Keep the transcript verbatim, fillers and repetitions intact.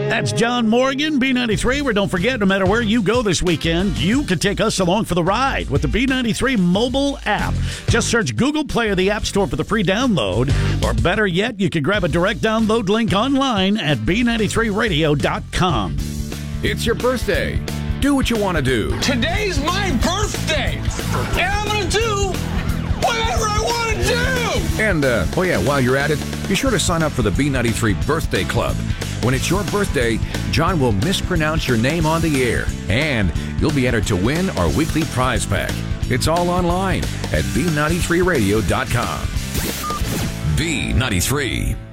That's John Morgan, B ninety-three, where don't forget, no matter where you go this weekend, you can take us along for the ride with the B ninety-three mobile app. Just search Google Play or the App Store for the free download, or better yet, you can grab a direct download link online at b ninety-three radio dot com. It's your birthday. Do what you want to do. Today's my birthday, and I'm going to do whatever I want to do. And, uh, oh yeah, while you're at it, be sure to sign up for the B ninety-three Birthday Club. When it's your birthday, John will mispronounce your name on the air, and you'll be entered to win our weekly prize pack. It's all online at b ninety-three radio dot com. B ninety-three.